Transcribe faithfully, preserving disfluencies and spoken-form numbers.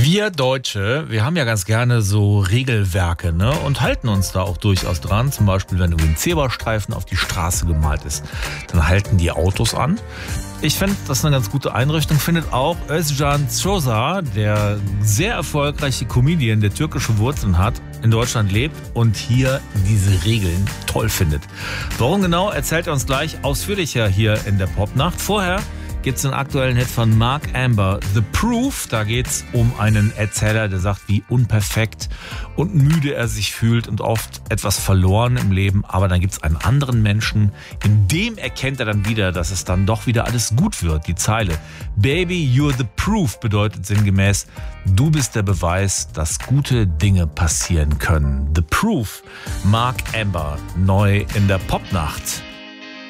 Wir Deutsche, wir haben ja ganz gerne so Regelwerke, ne? Und halten uns da auch durchaus dran. Zum Beispiel, wenn irgendwie ein Zebrastreifen auf die Straße gemalt ist, dann halten die Autos an. Ich finde, das ist eine ganz gute Einrichtung. Findet auch Özcan Çoza, der sehr erfolgreiche Comedian, der türkische Wurzeln hat, in Deutschland lebt und hier diese Regeln toll findet. Warum genau, erzählt er uns gleich ausführlicher hier in der Popnacht. Vorher gibt's einen aktuellen Hit von Mark Amber, The Proof. Da geht's um einen Erzähler, der sagt, wie unperfekt und müde er sich fühlt und oft etwas verloren im Leben. Aber dann gibt's einen anderen Menschen, in dem erkennt er dann wieder, dass es dann doch wieder alles gut wird. Die Zeile Baby, you're the proof bedeutet sinngemäß, du bist der Beweis, dass gute Dinge passieren können. The Proof, Mark Amber, neu in der Popnacht.